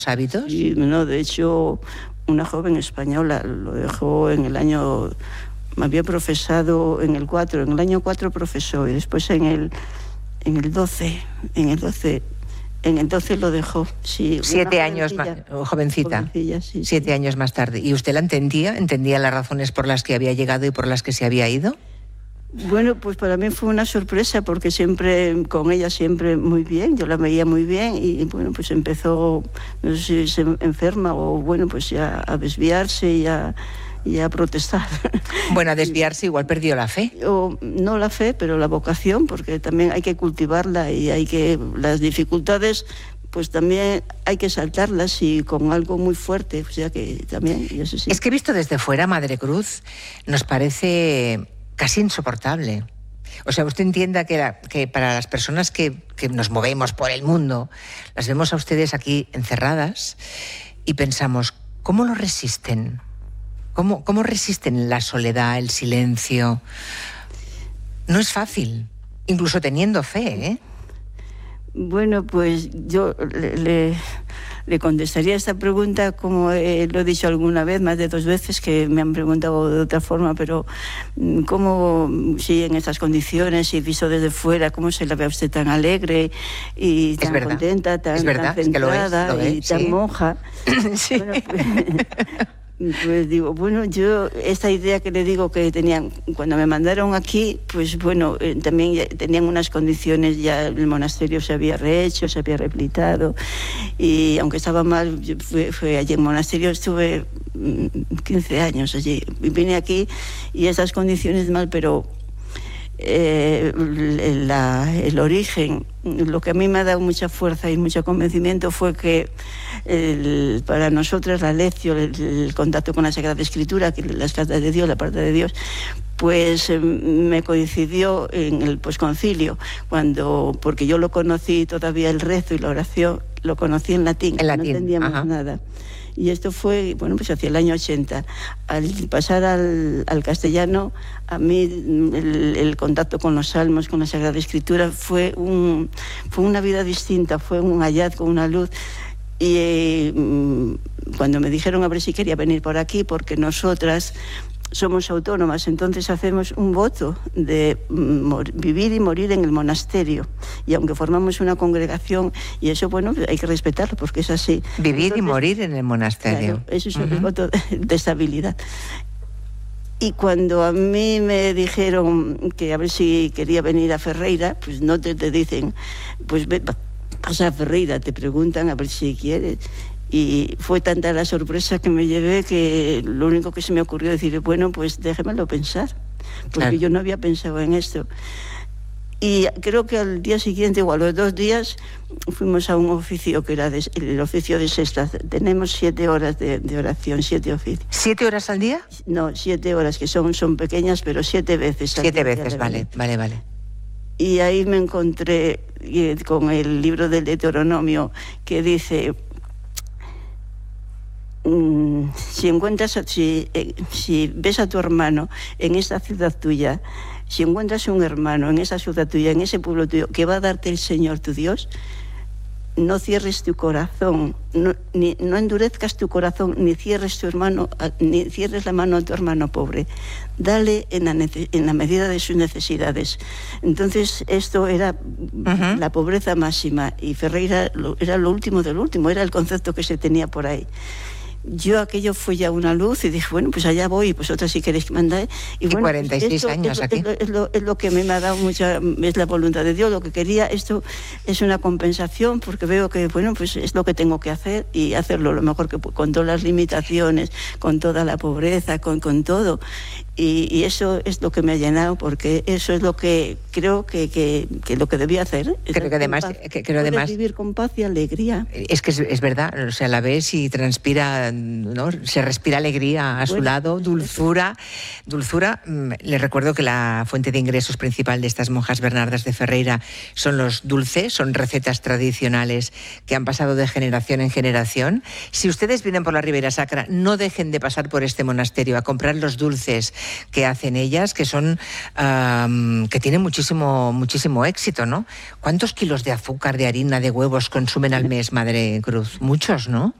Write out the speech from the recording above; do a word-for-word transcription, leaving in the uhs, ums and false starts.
hábitos? Sí, no, de hecho, una joven española lo dejó en el año... Me había profesado en el cuatro, en el año cuatro profesó, y después en el, en el doce, en el doce... En el doce lo dejó, sí. Siete años más, jovencita. jovencilla sí, Siete sí. años más tarde. ¿Y usted la entendía? ¿Entendía las razones por las que había llegado y por las que se había ido? Bueno, pues para mí fue una sorpresa porque siempre, con ella siempre muy bien, yo la veía muy bien y bueno, pues empezó, no sé si se enferma o bueno, pues ya a desviarse y a, y a protestar. Bueno, a desviarse igual perdió la fe. O, no la fe, pero la vocación, porque también hay que cultivarla y hay que, las dificultades, pues también hay que saltarlas y con algo muy fuerte, o sea que también, y eso sí. Es que visto desde fuera, Madre Cruz, nos parece casi insoportable. O sea, usted entienda que, la, que para las personas que, que nos movemos por el mundo, las vemos a ustedes aquí encerradas y pensamos, ¿cómo lo resisten? ¿Cómo, cómo resisten la soledad, el silencio? No es fácil, incluso teniendo fe, ¿eh? Bueno, pues yo le, le, le contestaría esta pregunta como eh, lo he dicho alguna vez, más de dos veces que me han preguntado de otra forma, pero ¿cómo, si en estas condiciones y visto desde fuera, cómo se la ve a usted tan alegre y tan verdad, contenta, tan, es verdad, tan centrada es que lo es, lo es, y tan sí. monja? Sí. Bueno, pues, pues digo, bueno, yo esta idea que le digo que tenían cuando me mandaron aquí, pues bueno, eh, también ya tenían unas condiciones, ya el monasterio se había rehecho, se había rehabilitado y aunque estaba mal, yo fue, fue allí en el monasterio, estuve quince años allí y vine aquí y esas condiciones mal, pero eh, la, el origen, lo que a mí me ha dado mucha fuerza y mucho convencimiento fue que el, para nosotras la lección, el, el contacto con la Sagrada Escritura, que las cartas de Dios, la palabra de Dios, pues eh, me coincidió en el posconcilio, cuando, porque yo lo conocí todavía el rezo y la oración, lo conocí en latín, en latín. No entendíamos Ajá. nada. Y esto fue, bueno, pues hacia el año ochenta. Al pasar al, al castellano, a mí el, el contacto con los salmos, con la Sagrada Escritura, fue, un, fue una vida distinta, fue un hallazgo, una luz. Y eh, cuando me dijeron a ver si quería venir por aquí, porque nosotras somos autónomas, entonces hacemos un voto de vivir y morir en el monasterio. Y aunque formamos una congregación, y eso, bueno, hay que respetarlo, porque es así. Vivir entonces, y morir en el monasterio. Claro, eso es uh-huh. el voto de, de estabilidad. Y cuando a mí me dijeron que a ver si quería venir a Ferreira, pues no te, te dicen, pues ve, vas a Ferreira, te preguntan a ver si quieres. Y fue tanta la sorpresa que me llevé que lo único que se me ocurrió decir, bueno, pues déjemelo pensar, porque claro. yo no había pensado en esto. Y creo que al día siguiente o a los dos días fuimos a un oficio que era de, el oficio de sexta. Tenemos siete horas de, de oración, siete oficios. ¿Siete horas al día? No, siete horas, que son, son pequeñas, pero siete veces al Siete día. veces, vale, vale, vale. Y ahí me encontré con el libro del Deuteronomio que dice... Si encuentras, si, eh, si ves a tu hermano en esta ciudad tuya, si encuentras un hermano en esa ciudad tuya, en ese pueblo tuyo, que va a darte el Señor tu Dios, no cierres tu corazón, no, ni, no endurezcas tu corazón, ni cierres tu hermano, ni cierres la mano a tu hermano pobre. Dale en la, en la medida de sus necesidades. Entonces esto era uh-huh. la pobreza máxima y Ferreira lo, era lo último del último, era el concepto que se tenía por ahí. Yo aquello fue ya una luz y dije, bueno, pues allá voy, pues otra si queréis que mandáis. Y, y bueno, cuarenta y seis esto años es, aquí. Es lo, es, lo, es lo que me ha dado mucha, es la voluntad de Dios, lo que quería. Esto es una compensación porque veo que, bueno, pues es lo que tengo que hacer y hacerlo lo mejor que puedo, con todas las limitaciones, con toda la pobreza, con, con todo. Y, y eso es lo que me ha llenado, porque eso es lo que creo que, que, que lo que debía hacer. Creo que además, que, creo además vivir con paz y alegría. Es que es, es verdad, o sea, la ves y transpira ¿no? Se respira alegría a su Bueno, lado, dulzura. Dulzura, mm, les recuerdo que la fuente de ingresos principal de estas monjas Bernardas de Ferreira son los dulces, son recetas tradicionales que han pasado de generación en generación. Si ustedes vienen por la Ribera Sacra, no dejen de pasar por este monasterio a comprar los dulces que hacen ellas, que son um, que tienen muchísimo, muchísimo éxito, ¿no? ¿Cuántos kilos de azúcar, de harina, de huevos consumen al mes, Madre Cruz? Muchos, ¿no?